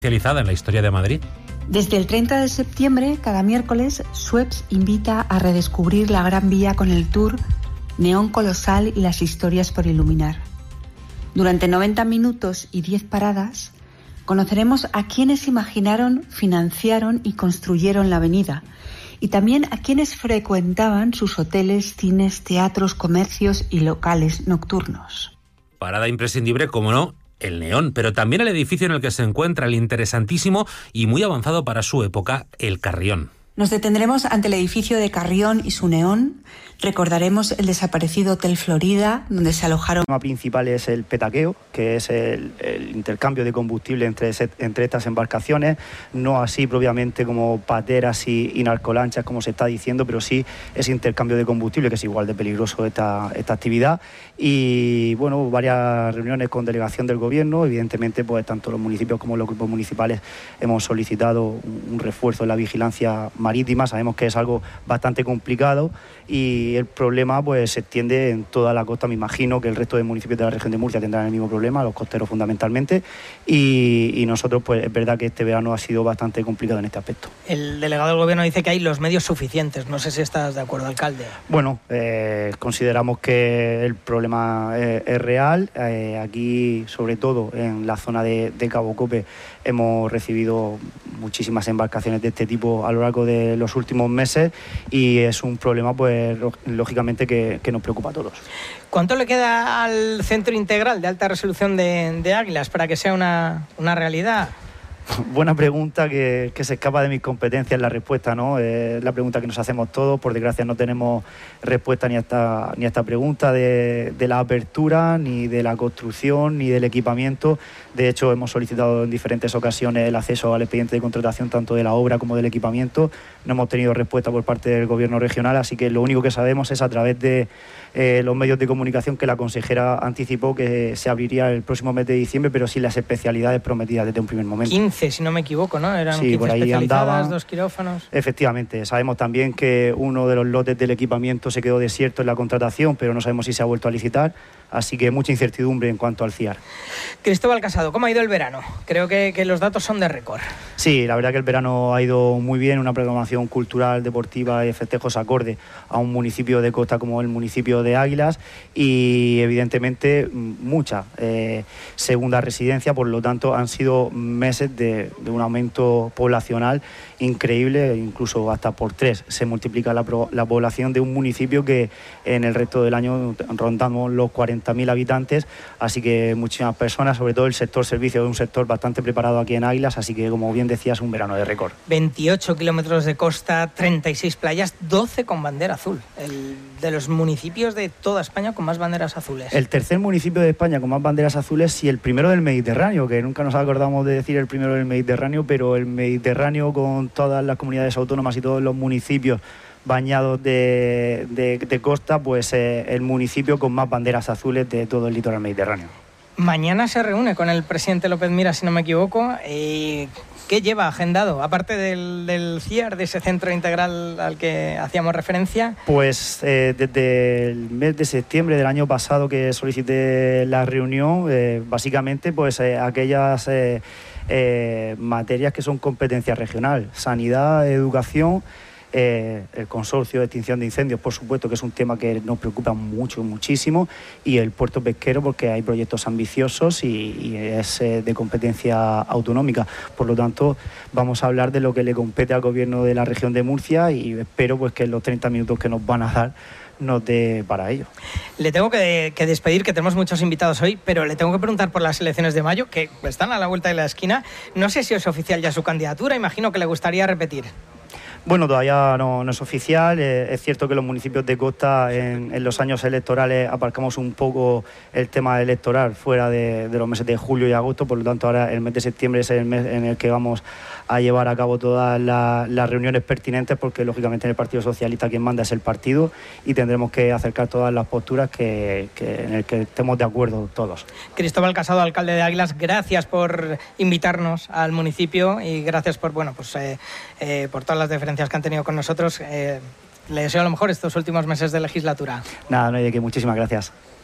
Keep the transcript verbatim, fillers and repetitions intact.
Especializada en la historia de Madrid. Desde el treinta de septiembre, cada miércoles, Sueps invita a redescubrir la Gran Vía con el tour Neón Colosal y las historias por iluminar. Durante noventa minutos y diez paradas, conoceremos a quienes imaginaron, financiaron y construyeron la avenida, y también a quienes frecuentaban sus hoteles, cines, teatros, comercios y locales nocturnos. Parada imprescindible, como no, el Neón, pero también el edificio en el que se encuentra el interesantísimo y muy avanzado para su época, el Carrión. Nos detendremos ante el edificio de Carrión y su neón. Recordaremos el desaparecido Hotel Florida, donde se alojaron... El tema principal es el petaqueo, que es el, el intercambio de combustible entre, entre estas embarcaciones, no así propiamente como pateras y, y narcolanchas, como se está diciendo, pero sí ese intercambio de combustible, que es igual de peligroso esta, esta actividad. Y bueno, varias reuniones con delegación del gobierno, evidentemente pues tanto los municipios como los grupos municipales hemos solicitado un, un refuerzo en la vigilancia marítima. Sabemos que es algo bastante complicado y el problema pues se extiende en toda la costa. Me imagino que el resto de municipios de la región de Murcia tendrán el mismo problema, los costeros fundamentalmente, y, y nosotros pues es verdad que este verano ha sido bastante complicado en este aspecto. El delegado del gobierno dice que hay los medios suficientes, no sé si estás de acuerdo, alcalde. Bueno, eh, consideramos que el problema es, es real. Eh, aquí, sobre todo en la zona de, de Cabo Cope, hemos recibido muchísimas embarcaciones de este tipo a lo largo de los últimos meses y es un problema pues lógicamente que, que nos preocupa a todos. ¿Cuánto le queda al centro integral de alta resolución de, de Águilas para que sea una, una realidad? Buena pregunta que, que se escapa de mis competencias la respuesta, ¿no? Es la pregunta que nos hacemos todos. Por desgracia no tenemos respuesta ni a esta, ni a esta pregunta de, de la apertura, ni de la construcción, ni del equipamiento. De hecho, hemos solicitado en diferentes ocasiones el acceso al expediente de contratación tanto de la obra como del equipamiento. No hemos tenido respuesta por parte del gobierno regional, así que lo único que sabemos es a través de eh, los medios de comunicación que la consejera anticipó que se abriría el próximo mes de diciembre, pero sin las especialidades prometidas desde un primer momento. quince, si no me equivoco, ¿no? Eran sí, quince por ahí especializadas, andaban. dos quirófanos. Efectivamente, sabemos también que uno de los lotes del equipamiento se quedó desierto en la contratación, pero no sabemos si se ha vuelto a licitar, así que mucha incertidumbre en cuanto al C I A R. Cristóbal Casado, ¿cómo ha ido el verano? Creo que, que los datos son de récord. Sí, la verdad que el verano ha ido muy bien, una programación cultural, deportiva y festejos acorde a un municipio de costa como el municipio de Águilas y evidentemente mucha eh, segunda residencia, por lo tanto han sido meses de, de un aumento poblacional increíble, incluso hasta por tres se multiplica la, la población de un municipio que en el resto del año rondamos los cuarenta mil habitantes, así que muchísimas personas, sobre todo el sector servicios, es un sector bastante preparado aquí en Águilas, así que como bien decías, un verano de récord. veintiocho kilómetros de costa, treinta y seis playas, doce con bandera azul, el de los municipios de toda España con más banderas azules. El tercer municipio de España con más banderas azules y el primero del Mediterráneo, que nunca nos acordamos de decir el primero del Mediterráneo, pero el Mediterráneo con todas las comunidades autónomas y todos los municipios bañados de, de, de costa, pues eh, el municipio con más banderas azules de todo el litoral mediterráneo. Mañana se reúne con el presidente López Miras, si no me equivoco. Eh, ¿Qué lleva agendado? Aparte del, del C I A R, de ese centro integral al que hacíamos referencia. Pues eh, desde el mes de septiembre del año pasado que solicité la reunión, eh, básicamente pues eh, aquellas eh, eh, materias que son competencia regional, sanidad, educación. Eh, el consorcio de extinción de incendios, por supuesto, que es un tema que nos preocupa mucho, muchísimo, y el puerto pesquero porque hay proyectos ambiciosos y, y es eh, de competencia autonómica. Por lo tanto, vamos a hablar de lo que le compete al gobierno de la región de Murcia y espero pues que en los treinta minutos que nos van a dar nos dé para ello. Le tengo que, que despedir, que tenemos muchos invitados hoy, pero le tengo que preguntar por las elecciones de mayo, que están a la vuelta de la esquina. No sé si es oficial ya su candidatura, imagino que le gustaría repetir. Bueno, todavía no, no es oficial. Eh, es cierto que los municipios de costa en, en los años electorales aparcamos un poco el tema electoral fuera de, de los meses de julio y agosto, por lo tanto ahora el mes de septiembre es el mes en el que vamos a llevar a cabo todas la, las reuniones pertinentes, porque lógicamente en el Partido Socialista quien manda es el partido y tendremos que acercar todas las posturas que, que, en el que estemos de acuerdo todos. Cristóbal Casado, alcalde de Águilas, gracias por invitarnos al municipio y gracias por, bueno, pues, eh, eh, por todas las deferencias que han tenido con nosotros. Eh, le deseo a lo mejor estos últimos meses de legislatura. Nada, no hay de qué, muchísimas gracias.